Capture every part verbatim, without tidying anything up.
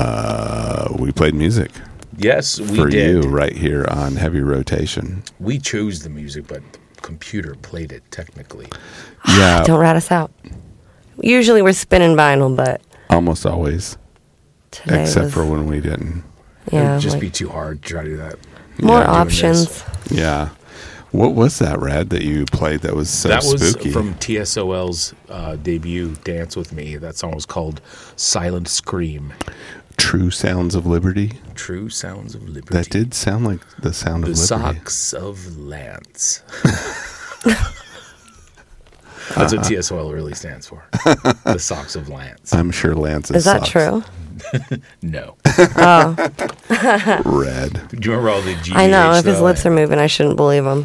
Uh, we played music. Yes, we for did. you right here on Heavy Rotation. We chose the music, but the computer played it technically. Yeah. Don't rat us out. Usually we're spinning vinyl, but Almost always. today Except was, for when we didn't. It yeah, would just like, be too hard to try to do that. more Yeah, doing options. Yeah. What was that, Red, that you played that was so that was spooky? from T S O L's uh, debut, Dance With Me. That song was called Silent Scream. True Sounds of Liberty? True Sounds of Liberty. That did sound like the sound The of liberty. Socks of Lance. That's what T S O L really stands for. The Socks of Lance. I'm sure Lance's Is that socks. true? No. Oh, Red. Do you remember all the G B H I know. If his though? lips are moving, I shouldn't believe him.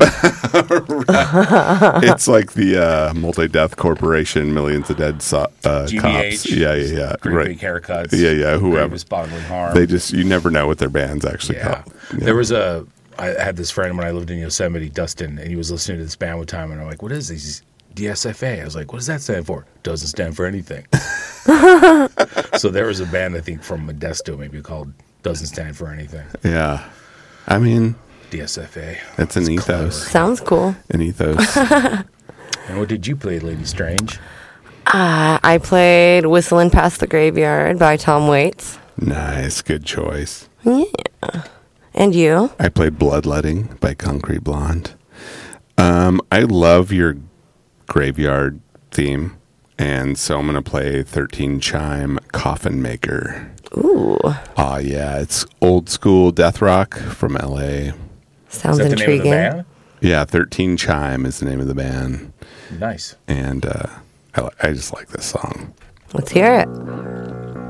It's like the uh, Multi-Death Corporation, Millions of Dead so- uh, G B cops. H, Yeah, yeah, yeah. Great Right. big haircuts. Yeah, yeah, whoever. Gravest bodily harm. They just, you never know what their band's actually Yeah. called. Yeah. There was a, I had this friend when I lived in Yosemite, Dustin, and he was listening to this band one time, and I'm like, what is this? He's D S F A. I was like, what does that stand for? Doesn't stand for anything. So there was a band, I think, from Modesto, maybe called Doesn't Stand for Anything. Yeah. I mean, D S F A. it's an It's ethos. clever. Sounds cool. An ethos. And what did you play, Lady Strange? Uh, I played Whistling Past the Graveyard by Tom Waits. Nice. Good choice. And you? I played Bloodletting by Concrete Blonde. Um, I love your graveyard theme, and so I'm going to play thirteen Chime Coffin Maker. Ooh, Ah, yeah, it's old school death rock from L A. sounds Is that the name of the intriguing. band? Yeah, thirteen Chime is the name of the band, Nice. and uh, I, li- I just like this song. Let's hear it.